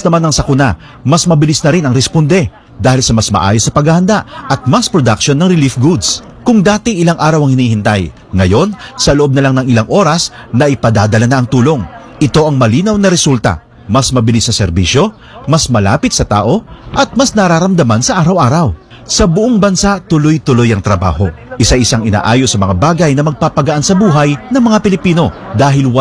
oras naman ng sakuna, mas mabilis na rin ang responde dahil sa mas maayos sa paghahanda at mass production ng relief goods. Kung dati ilang araw ang hinihintay, ngayon sa loob na lang ng ilang oras na ipadadala na ang tulong. Ito ang malinaw na resulta. Mas mabilis sa serbisyo, mas malapit sa tao, at mas nararamdaman sa araw-araw. Sa buong bansa, tuloy-tuloy ang trabaho. Isa-isang inaayos sa mga bagay na magpapagaan sa buhay ng mga Pilipino dahil